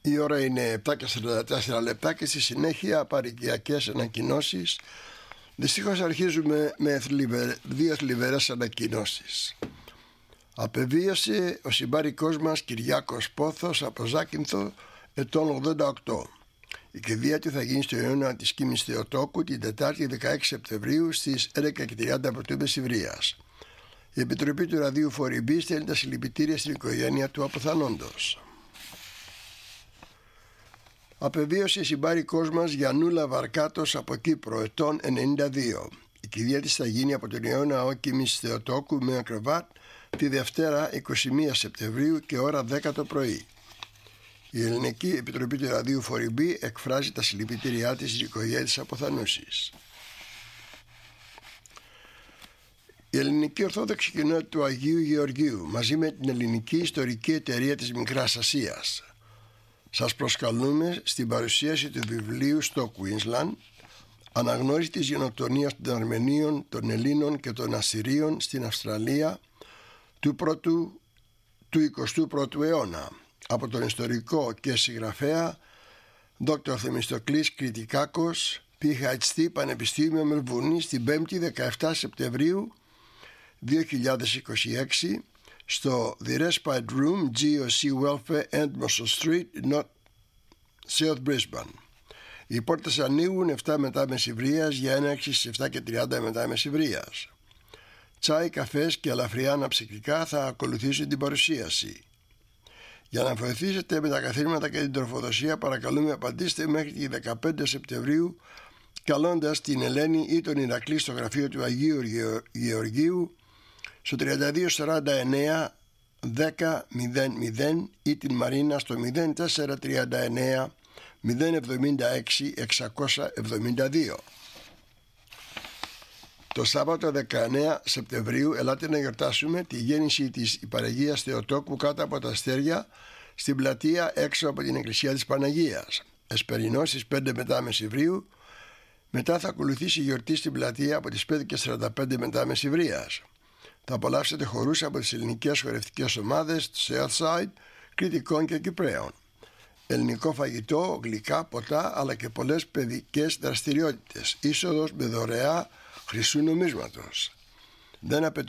Η ώρα είναι 7:44 λεπτά και στη συνέχεια παροικιακές ανακοινώσεις. Δυστυχώς αρχίζουμε με δύο θλιβερές ανακοινώσεις. Απεβίωσε ο συμπάρικός μας Κυριάκος Πόθος από Ζάκυνθο, ετών 88. Η κηδεία του θα γίνει στο αιώνα της Κίμης Θεοτόκου την Τετάρτη 16 Σεπτεμβρίου στις 11:30 π.μ. Μεσημβρίας. Η Επιτροπή του Ραδίου Φοριμπή στέλνει τα συλληπιτήρια στην οικογένεια του αποθανόντος. Απεβίωσε η συμπάρικός μας Γιαννούλα Βαρκάτος από Κύπρο, ετών 92. Η κηδεία της θα γίνει από τον Ιεώνα Ναό Κίμης Θεοτόκου με ακροβάτ τη Δευτέρα 21 Σεπτεμβρίου και ώρα 10 το πρωί. Η Ελληνική Επιτροπή του Ραδίου Φοριμπή εκφράζει τα συλληπιτήριά της στην οικογένεια της αποθανούσης. Η Ελληνική Ορθόδοξη Κοινότητα του Αγίου Γεωργίου μαζί με την Ελληνική Ιστορική Εταιρεία της Μικράς Ασίας σας προσκαλούμε στην παρουσίαση του βιβλίου στο Queensland «Αναγνώριση της γενοκτονίας των Αρμενίων, των Ελλήνων και των Ασσυρίων στην Αυστραλία του 21ου αιώνα» από τον ιστορικό και συγγραφέα Δ. Θεμιστοκλής Κρητικάκος, PhD, Πανεπιστήμιο Μελβούρνης, την 5η 17 Σεπτεμβρίου 2026 στο The Respite Room, GOC Welfare, Edmondson Street, South Brisbane. Οι πόρτες ανοίγουν 7 μετά μεσημβρίας για έναρξη στις 7:30 μετά μεσημβρίας. Τσάι, καφές και ελαφριά αναψυκτικά θα ακολουθήσουν την παρουσίαση. Για να βοηθήσετε με τα καθήκοντα και την τροφοδοσία, παρακαλούμε απαντήστε μέχρι τη 15 Σεπτεμβρίου καλώντας την Ελένη ή τον Ηρακλή στο γραφείο του Αγίου Γεωργίου στο 3249 1000 ή την Μαρίνα στο 0439 076 672. Το Σάββατο 19 Σεπτεμβρίου ελάτε να γιορτάσουμε τη γέννηση της Υπαραγίας Θεοτόκου κάτω από τα αστέρια στην πλατεία έξω από την Εκκλησία της Παναγίας. Εσπερινό στις 5 μετά μεσημβρίου. Μετά θα ακολουθήσει η γιορτή στην πλατεία από τις 5:45 μετά μεσημβρίας. Θα απολαύσετε χορούς από τις ελληνικές χορευτικές ομάδες του Southside, Κρητικών και Κυπραίων. Ελληνικό φαγητό, γλυκά, ποτά, αλλά και πολλές παιδικές δραστηριότητες. Είσοδος με δωρεά χρυσού νομίσματος. Δεν απαιτούν